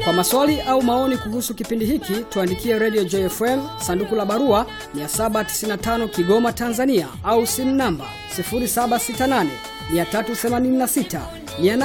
Kwa maswali au maoni kuhusu kipindi hiki, tuandikie Radio Joy FM, sanduku la barua 795 Kigoma, Tanzania, au simu namba 0768 386